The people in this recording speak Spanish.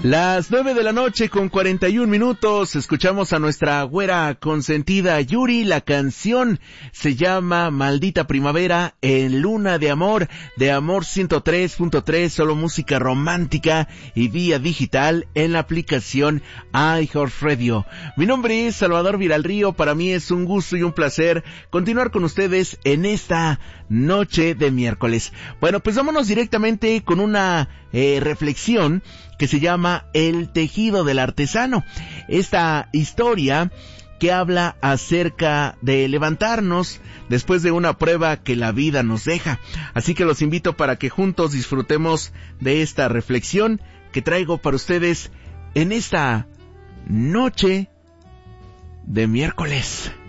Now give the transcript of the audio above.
Las 9 de la noche con 41 minutos, escuchamos a nuestra güera consentida Yuri. La canción se llama Maldita Primavera en Luna de Amor 103.3, solo música romántica y vía digital en la aplicación iHeartRadio. Mi nombre es Salvador Viralrío, para mí es un gusto y un placer continuar con ustedes en esta noche de miércoles. Bueno, pues vámonos directamente con una reflexión que se llama El tejido del artesano. Esta historia que habla acerca de levantarnos después de una prueba que la vida nos deja. Así que los invito para que juntos disfrutemos de esta reflexión que traigo para ustedes en esta noche de miércoles.